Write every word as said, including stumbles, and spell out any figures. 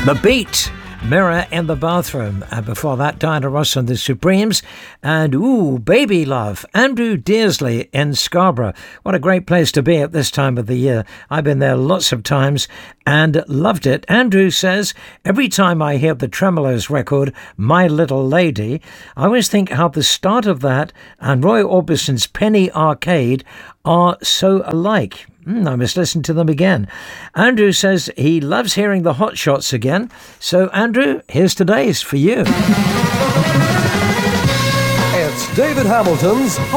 The Beat, Mirror in the Bathroom. And before that, Diana Ross and the Supremes. And, ooh, Baby Love, Andrew Dearsley in Scarborough. What a great place to be at this time of the year. I've been there lots of times and loved it. Andrew says, every time I hear the Tremolos record, My Little Lady, I always think how the start of that and Roy Orbison's Penny Arcade are so alike. Mm, I must listen to them again. Andrew says he loves hearing the Hot Shots again. So, Andrew, here's today's for you. It's David Hamilton's